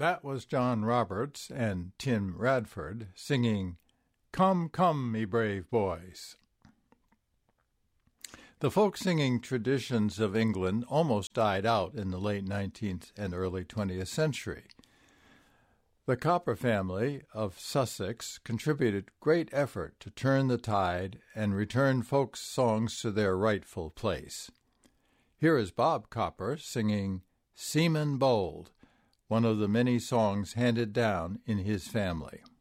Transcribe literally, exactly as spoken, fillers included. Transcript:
That was John Roberts and Tim Radford singing Come, Come, Me Brave Boys. The folk singing traditions of England almost died out in the late nineteenth and early twentieth century. The Copper family of Sussex contributed great effort to turn the tide and return folk songs to their rightful place. Here is Bob Copper singing Seaman Bold, one of the many songs handed down in his family.